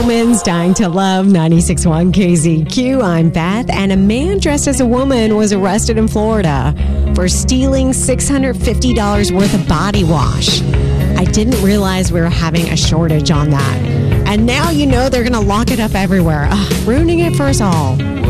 Woman's Dying to Love, 96.1 KZQ. I'm Beth, and a man dressed as a woman was arrested in Florida for stealing $650 worth of body wash. I didn't realize we were having a shortage on that. And now you know they're going to lock it up everywhere, ruining it for us all.